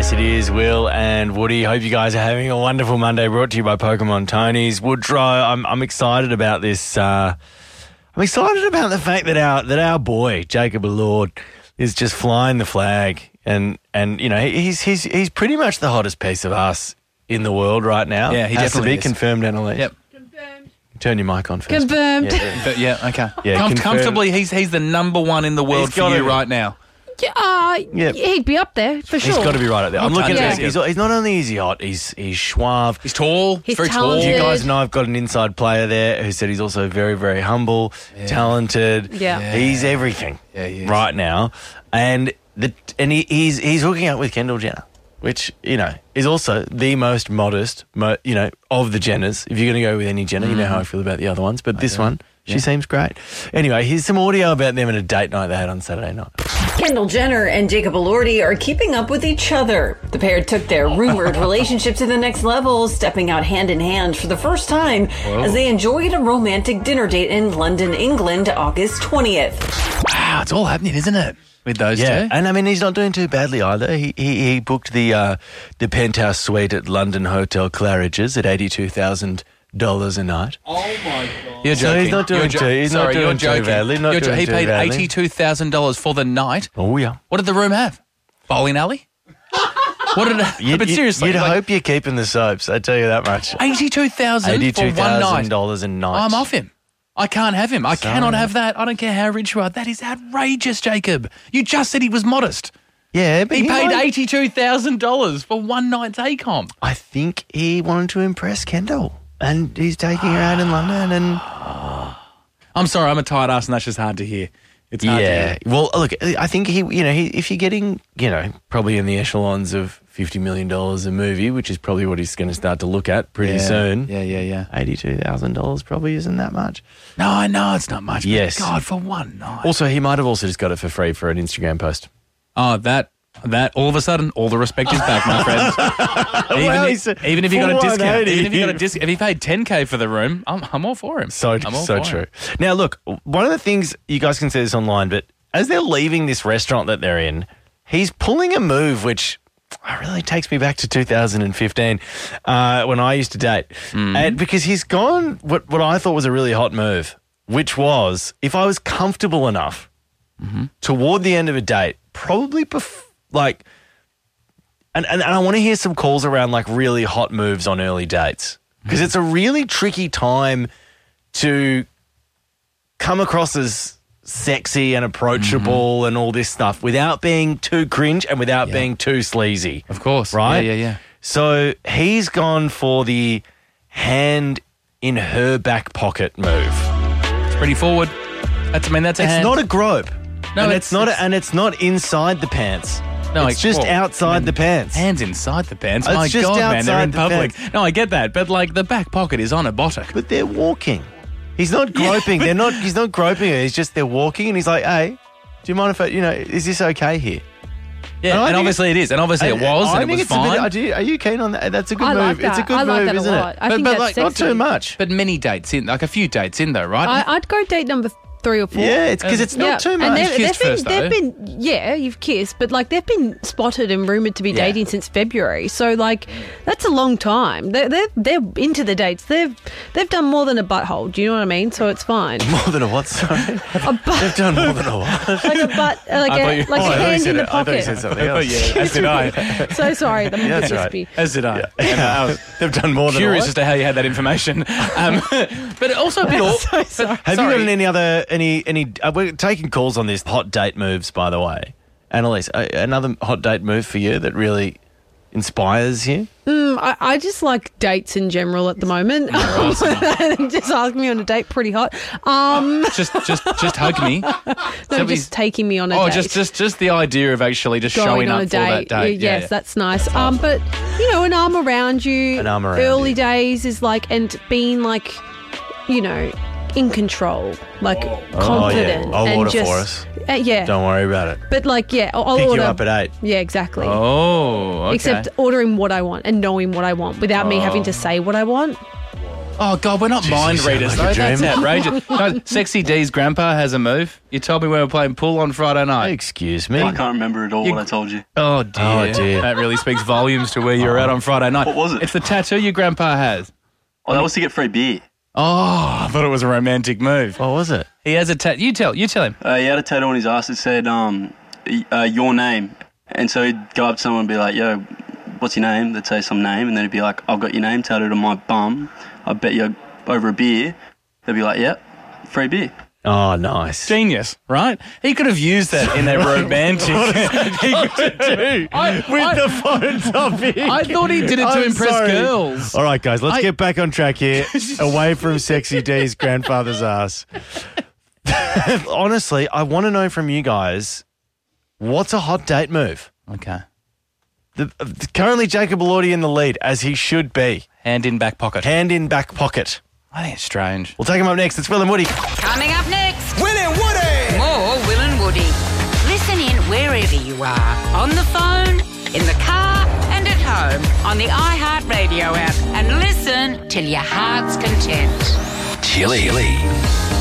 Yes, it is, Will and Woody. Hope you guys are having a wonderful Monday, brought to you by Pokemon Tony's. Woodrow, I'm excited about this. I'm excited about the fact that our boy, Jacob Lord, is just flying the flag. And you know, he's pretty much the hottest piece of us in the world right now. Yeah, he has definitely to be confirmed, Annalise. Yep. Turn your mic on first. Confirmed. Yeah, okay. Yeah, confirmed. Comfortably, he's the number one in the world He's for gotta you be. right now. Yep. He'd be up there for sure. He's got to be right up there. I'm Well looking done, at this. Jacob. He's not only is he hot, he's suave. He's tall. He's very talented. tall. You guys know I've got an inside player there who said he's also very, very humble, talented. Yeah. He's everything he is. right now. And he's hooking up with Kendall Jenner, which, you know, is also the most modest, of the Jenners. If you're going to go with any Jenner, you know how I feel about the other ones. But this one, she seems great. Anyway, here's some audio about them at a date night they had on Saturday night. Kendall Jenner and Jacob Elordi are keeping up with each other. The pair took their rumored relationship to the next level, stepping out hand in hand for the first time as they enjoyed a romantic dinner date in London, England, August 20th. Wow, it's all happening, isn't it? With those two. And I mean, he's not doing too badly either. He booked the penthouse suite at London Hotel Claridge's at $82,000 a night. Oh my God! You're So joking. he's not doing too. He's not doing too badly. He paid $82,000 for the night. Oh yeah. What did the room have? Bowling alley. What did it? But seriously, you'd hope you're keeping the soaps. I tell you that much. $82,000 for one night. $82,000 a night. I'm off him. I can't have him. I cannot have that. I don't care how rich you are. That is outrageous, Jacob. You just said he was modest. Yeah, but He paid $82,000 for one night's ACOM. I think he wanted to impress Kendall, and he's taking her out in London. And I'm sorry, I'm a tight ass, and that's just hard to hear. It's hard to hear. Well, look, I think if you're getting, probably in the echelons of $50 million a movie, which is probably what he's going to start to look at pretty soon. Yeah. $82,000 probably isn't that much. No, I know it's not much. But Yes. God, for one night. Also, he might have also just got it for free for an Instagram post. Oh, that all of a sudden, all the respect is back, my friend. Even if you got a discount, if he paid $10K for the room, I'm all for him. So true. Now, look, one of the things, you guys can see this online, but as they're leaving this restaurant that they're in, he's pulling a move which really takes me back to 2015 when I used to date. And because he's gone what I thought was a really hot move, which was if I was comfortable enough toward the end of a date, probably and I want to hear some calls around like really hot moves on early dates because it's a really tricky time to come across as sexy and approachable and all this stuff without being too cringe and without being too sleazy. Of course. Right? Yeah. So he's gone for the hand in her back pocket move. It's pretty forward. That's a It's hand. not a grope. No, and it's not inside the pants. No, it's just outside the pants. Hands inside the pants. It's My just God, man, they're in outside the public. pants. No, I get that, but like the back pocket is on a buttock. But they're walking. He's not groping. He's not groping her. He's just they're walking, and he's like, "Hey, do you mind if is this okay here?" Yeah, and obviously it is, and obviously it was, and it was fine. Are you keen on that? That's a good I move. like that. It's a good I like move, that a isn't lot. it? I think but that's like not sexy. too much. But many dates in, like a few dates in though, right? I'd go date number 3 or 4. Yeah, it's because it's not too much. And Kissed first, though. you've kissed, but like they've been spotted and rumoured to be dating since February. So like that's a long time. They're into the dates. They've done more than a butthole. Do you know what I mean? So it's fine. More than a what? Sorry, A butt, they've done more than a what? like a butt, like a hand in the I thought you pocket. said something else. yeah, as did I. So sorry, the that's right. crispy. As did I. They've done more than a Curious what? as to how you had that information, but also a bit. sorry. Have you got any other we're taking calls on these hot date moves, by the way. Annalise, another hot date move for you that really inspires you? I just like dates in general at the moment. Just ask me on a date, pretty hot. Just hug me. No, just taking me on a date. just the idea of actually just Going showing on up a for that date. Yes, that's nice. But an arm around you. An arm around early you. days is like, and being like, in control, like confident. I'll and order just, for us. Yeah. Don't worry about it. But like, I'll Pick order. you up at 8. Yeah, exactly. Oh, okay. Except ordering what I want and knowing what I want without me having to say what I want. Oh, God, we're not mind readers, though. That's outrageous. No, Sexy D's grandpa has a move. You told me we were playing pool on Friday night. Excuse me. I can't remember at all what I told you. Oh, dear. Oh, dear. That really speaks volumes to where you were at on Friday night. What was it? It's the tattoo your grandpa has. Oh, that was to get free beer. Oh, I thought it was a romantic move. What was it? He has a tattoo. You tell him. He had a tattoo on his ass that said, your name. And so he'd go up to someone and be like, yo, what's your name? They'd say some name, and then he'd be like, I've got your name tattooed on my bum. I bet you over a beer. They'd be like, yep, free beer. Oh, nice. Genius, right? He could have used that in a romantic... With the phone topic. I thought he did it to impress girls. All right, guys, let's get back on track here. Away from Sexy D's grandfather's ass. Honestly, I want to know from you guys, what's a hot date move? Okay. Currently, Jacob Elordi in the lead, as he should be. Hand in back pocket. Hand in back pocket. I think it's strange. We'll take him up next. It's Will and Woody. Coming up next, Will and Woody! more Will and Woody. Listen in wherever you are. On the phone, in the car, and at home. On the iHeartRadio app. And listen till your heart's content. Chili.